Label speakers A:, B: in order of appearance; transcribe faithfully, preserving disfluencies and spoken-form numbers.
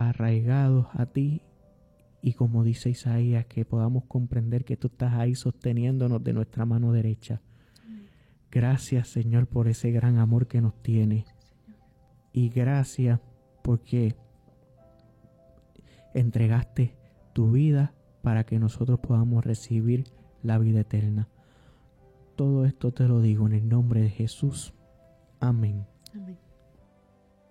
A: arraigados a ti, y como dice Isaías, que podamos comprender que tú estás ahí sosteniéndonos de nuestra mano derecha. Gracias, Señor, por ese gran amor que nos tiene. Y gracias porque entregaste tu vida para que nosotros podamos recibir la vida eterna. Todo esto te lo digo en el nombre de Jesús. Amén.
B: Amén.